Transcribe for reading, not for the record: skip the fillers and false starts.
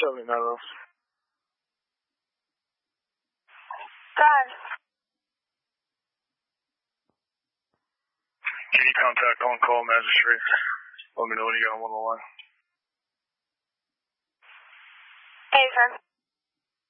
Show me, Melrose. God. Can you contact on-call magistrate? Let me know when you got him on the line. Hey, sir.